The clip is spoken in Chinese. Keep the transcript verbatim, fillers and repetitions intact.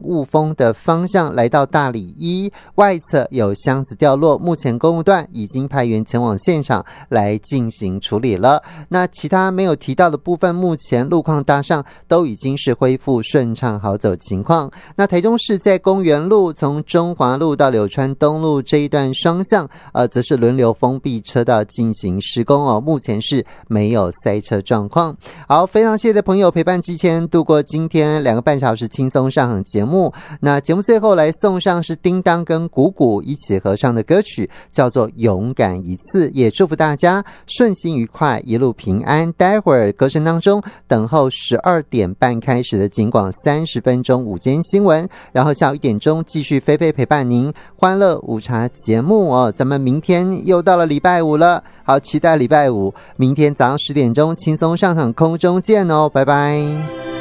雾峰的方向来到大里一，外侧有箱子掉落，目前公务段已经派员前往现场来进行处理了。那其他没有提到的部分，目前路况搭上都已经是恢复顺畅好走情况。那台中市在公园路从中华路到柳川东路这一段双向呃，则是轮流封闭车道进行施工哦，目前是没有塞车状况。好，非常谢谢朋友陪伴之前度过今天两个半小时轻松上行节目。那节目最后来送上是叮当跟鼓鼓一起合唱的歌曲，叫做勇敢一次，也祝福大家顺心愉快，一路平安。待会儿歌声当中等候十二点半开始的警广三十分钟午间新闻，然后下午一点钟继续菲菲陪伴您欢乐午茶节目哦。咱们明天又到了礼拜五了，好期待礼拜五，明天早上十点钟轻松上场空中见哦，拜拜。